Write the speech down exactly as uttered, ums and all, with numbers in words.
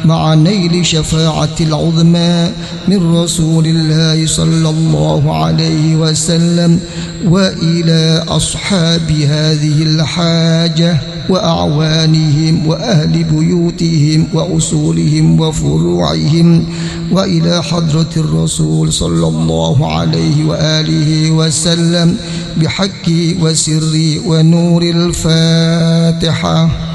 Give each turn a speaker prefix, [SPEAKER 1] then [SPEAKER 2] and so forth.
[SPEAKER 1] مع نيل شفاعة العظمى من رسول الله صلى الله عليه وسلم، وإلى أصحاب هذه الحاجة وأعوانهم وأهل بيوتهم وأصولهم وفروعهم، وإلى حضرة الرسول صلى الله عليه وآله وسلم بحق وسر ونور الفاتحة.